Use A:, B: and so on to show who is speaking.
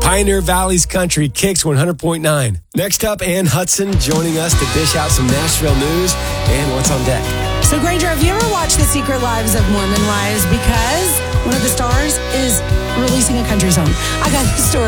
A: Pioneer Valley's Country, Kicks 100.9. Next up, Ann Hudson joining us to dish out some Nashville news and what's on deck.
B: So, Granger, have you ever watched The Secret Lives of Mormon Wives? Because one of the stars is releasing a country song. I got the story.